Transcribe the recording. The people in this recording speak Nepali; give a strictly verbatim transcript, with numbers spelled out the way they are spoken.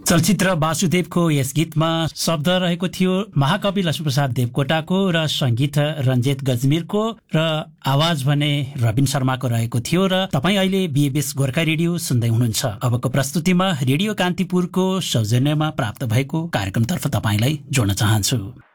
चलचित्र वासुदेवको यस गीतमा शब्द रहेको थियो महाकवि लक्ष्मीप्रसाद देवकोटाको र संगीत रञ्जित गजमेरको र आवाज भने रविन शर्माको रहेको थियो। र तपाईँ अहिले बीएबीएस गोर्खा रेडियो सुन्दै हुनुहुन्छ। अबको प्रस्तुतिमा रेडियो कान्तिपुरको सौजन्यमा प्राप्त भएको कार्यक्रमतर्फ तपाईँलाई जोड्न चाहन्छु।